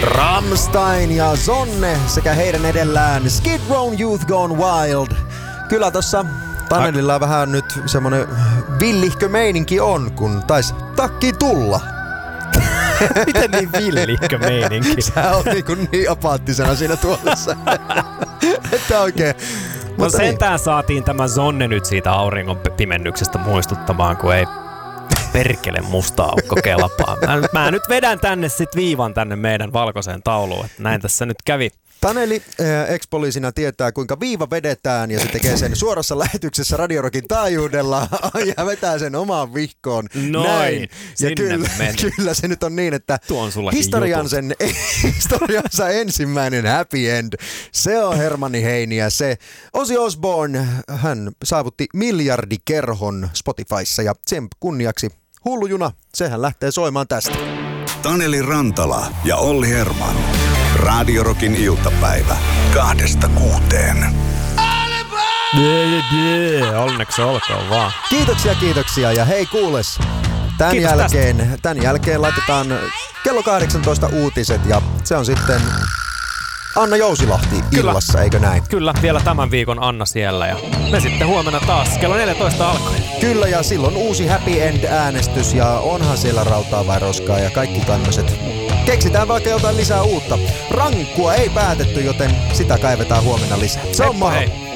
Rammstein ja Zonne sekä heidän edellään Skid Row Youth Gone Wild. Kyllä tossa Tanelilla vähän nyt semmonen villihkö meininki on, kun tais takki tulla. Miten niin villihkö meininki? Sä oot niin apaattisena siinä tuolessa. Että oikein. No sentään saatiin tämä Zonne nyt siitä auringon pimennyksestä muistuttamaan, kun ei perkele musta aukko kelpaa. Mä nyt vedän tänne sit viivan tänne meidän valkoiseen tauluun, että näin tässä nyt kävi. Taneli ex-poliisina tietää, kuinka viiva vedetään ja se tekee sen suorassa lähetyksessä Radio-Rockin taajuudella ja vetää sen omaan vihkoon. Noin, näin. Ja kyllä se nyt on niin, että historiansa ensimmäinen happy end, se on Hermanni Heiniä. Se Ozzy Osbourne, hän saavutti miljardikerhon Spotifyssa ja sen kunniaksi Hullu juna, sehän lähtee soimaan tästä. Taneli Rantala ja Olli Herman. Radio Rockin iltapäivä 2-6. Onneksi olkoon vaan. Kiitoksia ja hei kuules. Tän jälkeen laitetaan kello 18 uutiset ja se on sitten Anna Jousilahti illassa, eikö näin? Kyllä, vielä tämän viikon Anna siellä ja me sitten huomenna taas kello 14 alkaen. Kyllä ja silloin uusi Happy End-äänestys ja onhan siellä rautaa vai roskaa ja kaikki tämmöiset. Keksitään vaikka jotain lisää uutta. Rankkua ei päätetty, joten sitä kaivetaan huomenna lisää. Se on mahdollista.